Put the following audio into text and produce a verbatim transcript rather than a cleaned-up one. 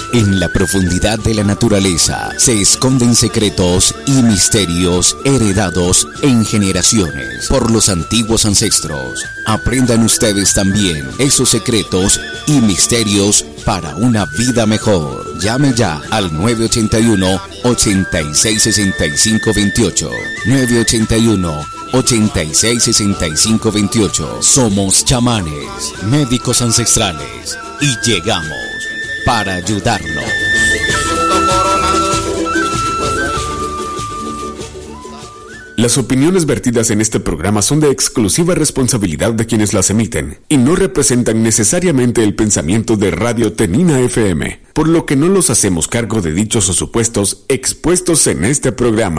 En la profundidad de la naturaleza se esconden secretos y misterios heredados en generaciones por los antiguos ancestros. Aprendan ustedes también esos secretos y misterios para una vida mejor. Llame ya al nueve ochenta y uno, ochenta y seis, sesenta y cinco veintiocho. nueve ochenta y uno, ochenta y seis, sesenta y cinco veintiocho. Somos chamanes, médicos ancestrales y llegamos para ayudarlo. Las opiniones vertidas en este programa son de exclusiva responsabilidad de quienes las emiten y no representan necesariamente el pensamiento de Radio Tenina F M, por lo que no los hacemos cargo de dichos o supuestos expuestos en este programa.